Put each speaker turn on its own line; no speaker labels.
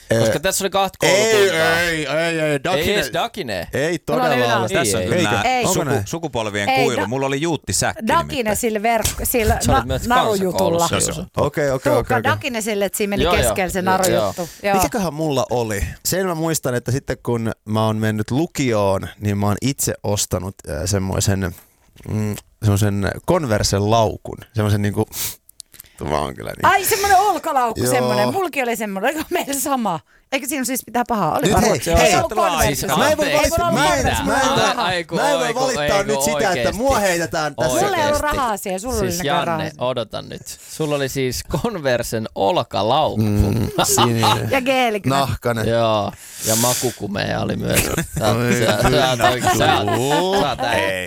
Koska tässä oli kahta koulukuntaa.
Ei.
Ei edes Dakine.
Ei todella ole.
Tässä on kyllä sukupolvien
Ei,
kuilu. Mulla oli Juutti-säkki.
Dakine sillä narujutulla.
Okei.
Dakine sille, että siinä meni keskellä se narujuttu.
Mikäköhän mulla oli? Sen mä muistan, että sitten kun mä oon mennyt lukioon, niin mä oon itse ostanut semmoisen Conversen laukun. Semmoisen niinku... Vaan kyllä niin.
Ai semmoinen olkalaukku semmoinen. Mulki oli semmoinen. Oliko meillä sama? Eikö siinä siis mitään pahaa? Oli
hei,
ollut Converse.
Mä en voi valittaa nyt sitä, että mua heitetään tässä.
Mulla ei ollut rahaa siellä, sulla
siis
oli
Janne,
rahaa.
odotan nyt. Sulla oli siis Conversen olkalaukku.
Ja geelikynä.
Nahkanen.
Joo, ja makukumeja oli myös. Sä oot